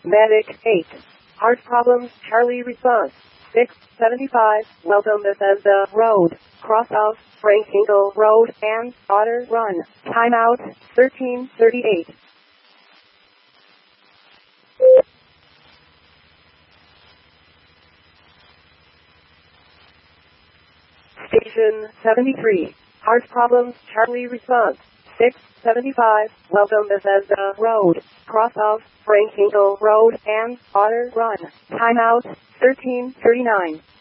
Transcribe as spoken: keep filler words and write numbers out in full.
Medic eight. Heart problems, Charlie response. six seventy-five, Welcome Bethesda Road, cross of Frankingle Road and Otter Run. Timeout, thirteen thirty-eight. Station seventy-three. Heart problems, Charlie response. six seventy-five, Welcome Bethesda Road, cross of Frankingle Road and Otter Run. Timeout, thirteen thirty-nine.